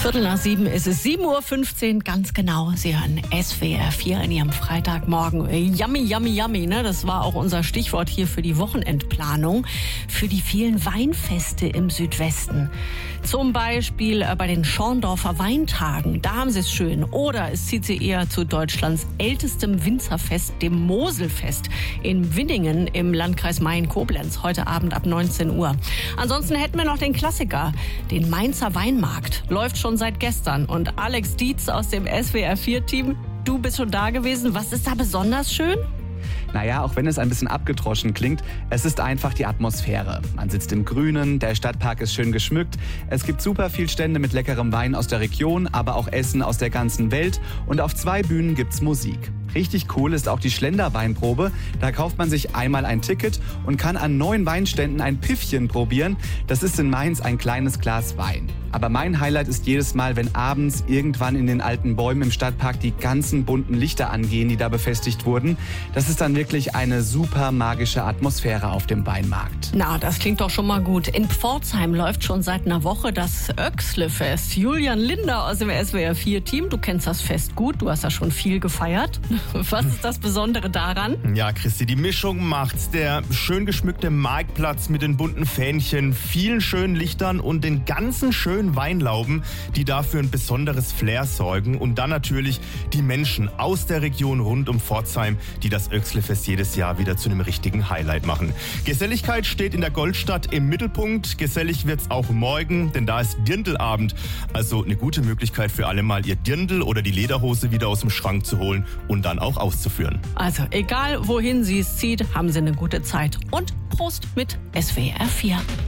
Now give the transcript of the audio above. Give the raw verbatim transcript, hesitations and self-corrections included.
Viertel nach sieben ist es, sieben Uhr fünfzehn, ganz genau. Sie hören S W R vier in Ihrem Freitagmorgen. Yummy, yummy, yummy, ne? Das war auch unser Stichwort hier für die Wochenendplanung. Für die vielen Weinfeste im Südwesten. Zum Beispiel bei den Schorndorfer Weintagen. Da haben Sie es schön. Oder es zieht Sie eher zu Deutschlands ältestem Winzerfest, dem Moselfest in Winningen im Landkreis Main-Koblenz. Heute Abend ab neunzehn Uhr. Ansonsten hätten wir noch den Klassiker, den Mainzer Weinmarkt. Läuft schon seit gestern. Und Alex Dietz aus dem S W R vier Team, du bist schon da gewesen. Was ist da besonders schön? Naja, auch wenn es ein bisschen abgedroschen klingt, es ist einfach die Atmosphäre. Man sitzt im Grünen, der Stadtpark ist schön geschmückt, es gibt super viel Stände mit leckerem Wein aus der Region, aber auch Essen aus der ganzen Welt und auf zwei Bühnen gibt's Musik. Richtig cool ist auch die Schlender-Weinprobe. Da kauft man sich einmal ein Ticket und kann an neun Weinständen ein Piffchen probieren. Das ist in Mainz ein kleines Glas Wein. Aber mein Highlight ist jedes Mal, wenn abends irgendwann in den alten Bäumen im Stadtpark die ganzen bunten Lichter angehen, die da befestigt wurden. Das ist dann wirklich eine super magische Atmosphäre auf dem Weinmarkt. Na, das klingt doch schon mal gut. In Pforzheim läuft schon seit einer Woche das Oechsle-Fest. Julian Linder aus dem S W R vier Team, du kennst das Fest gut, du hast ja schon viel gefeiert. Was ist das Besondere daran? Ja, Christi, die Mischung macht's. Der schön geschmückte Marktplatz mit den bunten Fähnchen, vielen schönen Lichtern und den ganzen schönen Weinlauben, die dafür ein besonderes Flair sorgen. Und dann natürlich die Menschen aus der Region rund um Pforzheim, die das Oechsle-Fest jedes Jahr wieder zu einem richtigen Highlight machen. Geselligkeit steht in der Goldstadt im Mittelpunkt. Gesellig wird's auch morgen, denn da ist Dirndlabend. Also eine gute Möglichkeit für alle mal ihr Dirndl oder die Lederhose wieder aus dem Schrank zu holen und dann auch auszuführen. Also egal wohin Sie es zieht, haben Sie eine gute Zeit. Und Prost mit S W R vier.